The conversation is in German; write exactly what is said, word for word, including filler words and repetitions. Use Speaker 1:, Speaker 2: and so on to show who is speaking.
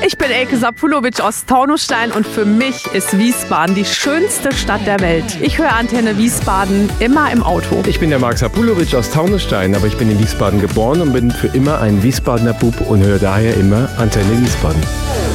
Speaker 1: Ich bin Elke Sapulovic aus Taunusstein und für mich ist Wiesbaden die schönste Stadt der Welt. Ich höre Antenne Wiesbaden immer im Auto.
Speaker 2: Ich bin der Marc Sapulovic aus Taunusstein, aber ich bin in Wiesbaden geboren und bin für immer ein Wiesbadener Bub und höre daher immer Antenne Wiesbaden.